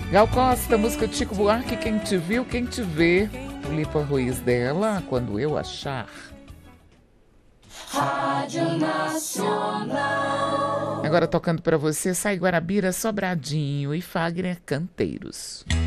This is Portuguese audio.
Gal Costa, música Chico Buarque, quem te viu, quem te vê. O Lipa Ruiz dela, quando eu achar. Rádio Nacional. Agora tocando pra você, Sai Guarabira, Sobradinho e Fagner Canteiros.